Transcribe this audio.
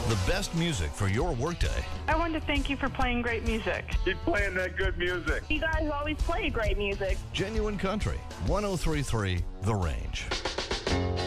The best music for your workday. I wanted to thank you for playing great music. Keep playing that good music. You guys always play great music. Genuine Country, 103.3 The Range.